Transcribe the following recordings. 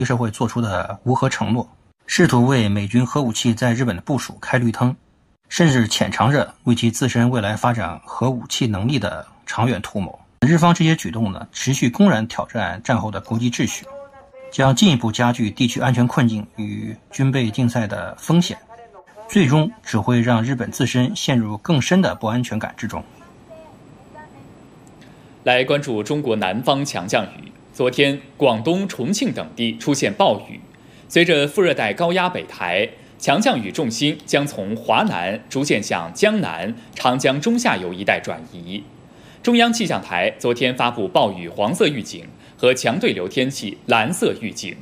社会做出的无核承诺，试图为美军核武器在日本的部署开绿灯，甚至潜藏着为其自身未来发展核武器能力的长远图谋。日方这些举动呢，持续公然挑战战后的国际秩序，将进一步加剧地区安全困境与军备竞赛的风险，最终只会让日本自身陷入更深的不安全感之中。 来关注中国南方强降雨。昨天，广东、重庆等地出现暴雨，随着副热带高压北抬，强降雨重心将从华南逐渐向江南、长江中下游一带转移。中央气象台昨天发布暴雨黄色预警和强对流天气蓝色预警。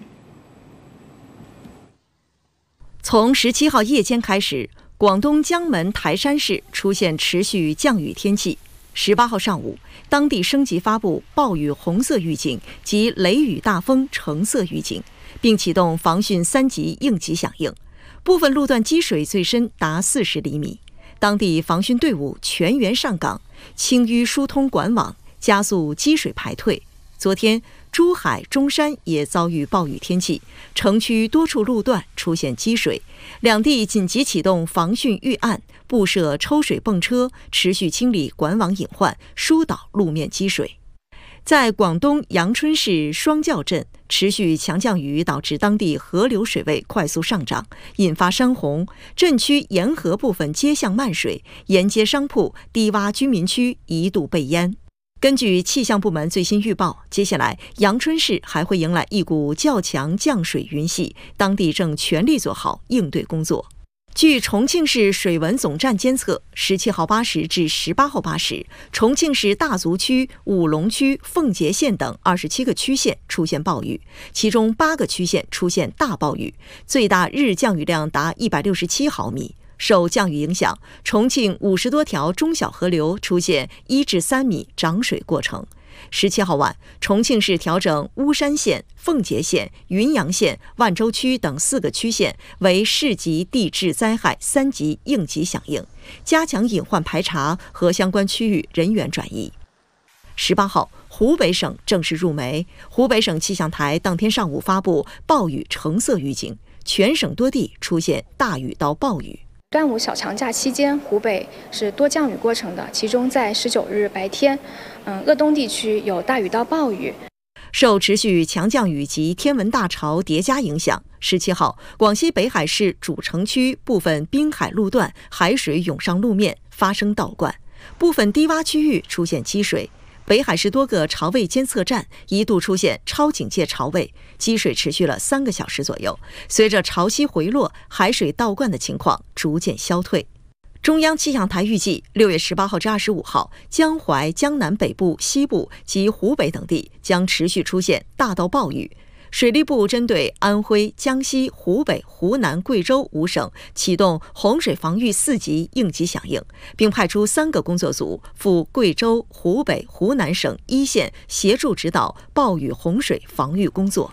从17号夜间开始，广东江门、台山市出现持续降雨天气。18号上午，当地升级发布暴雨红色预警及雷雨大风橙色预警，并启动防汛3级应急响应。部分路段积水最深达40厘米，当地防汛队伍全员上岗，清淤疏通管网，加速积水排退。昨天，珠海、中山也遭遇暴雨天气，城区多处路段出现积水，两地紧急启动防汛预案，布设抽水泵车，持续清理管网隐患，疏导路面积水。在广东阳春市双教镇，持续强降雨导致当地河流水位快速上涨，引发山洪，镇区沿河部分街巷漫水，沿街商铺、低洼居民区一度被淹。根据气象部门最新预报，接下来阳春市还会迎来一股较强降水云系，当地正全力做好应对工作。据重庆市水文总站监测，17号8时至18号8时，重庆市大足区、武隆区、奉节县等27个区县出现暴雨，其中8个区县出现大暴雨，最大日降雨量达167毫米。受降雨影响，重庆50多条中小河流出现1至3米涨水过程。17号晚，重庆市调整巫山县、奉节县、云阳县、万州区等4个区县为市级地质灾害3级应急响应，加强隐患排查和相关区域人员转移。18号，湖北省正式入梅，湖北省气象台当天上午发布暴雨橙色预警，全省多地出现大雨到暴雨。 端午小长假期间，湖北是多降雨过程的，其中在19日白天，鄂东地区有大雨到暴雨。 受持续强降雨及天文大潮叠加影响，17号，广西北海市主城区部分滨海路段海水涌上路面，发生倒灌，部分低洼区域出现积水。北海市多个潮位监测站一度出现超警戒潮位，积水持续了3个小时左右。随着潮汐回落，海水倒灌的情况逐渐消退。中央气象台预计，6月18号至25号，江淮、江南北部、西部及湖北等地将持续出现大到暴雨。水利部针对安徽、江西、湖北、湖南、贵州5省启动洪水防御4级应急响应，并派出3个工作组赴贵州、湖北、湖南省一线协助指导暴雨洪水防御工作。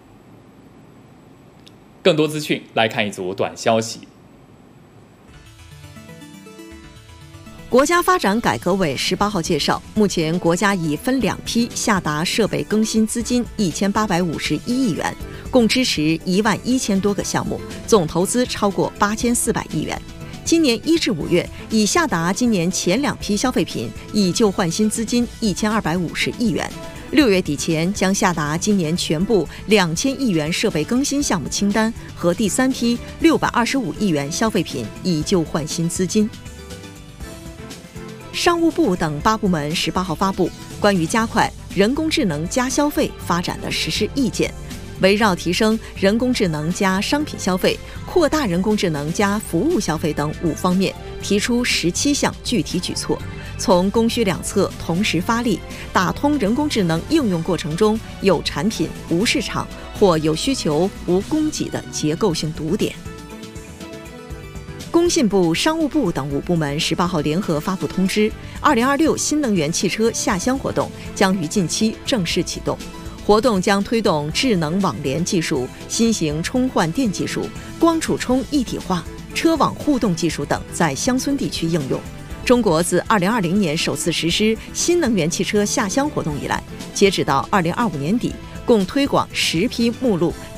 更多资讯来看一组短消息。 国家发展改革委18号介绍，目前国家已分2批下达设备更新资金1851亿元，共支持11000多个项目，总投资超过8400亿元。今年1至5月，已下达今年前2批消费品以旧换新资金1250亿元。6月底前将下达今年全部2000亿元设备更新项目清单和第3批625亿元消费品以旧换新资金。商务部等8部门18号发布关于加快人工智能加消费发展的实施意见，围绕提升人工智能加商品消费、扩大人工智能加服务消费等5方面，提出17项具体举措，从供需两侧同时发力，打通人工智能应用过程中有产品无市场或有需求无供给的结构性堵点。工信部、商务部等5部门18号联合发布通知，2026新能源汽车下乡活动将于近期正式启动。活动将推动智能网联技术、新型充换电技术、光储充一体化、车网互动技术等在乡村地区应用。中国自2020年首次实施新能源汽车下乡活动以来，截止到2025年底， 共推广10批目录。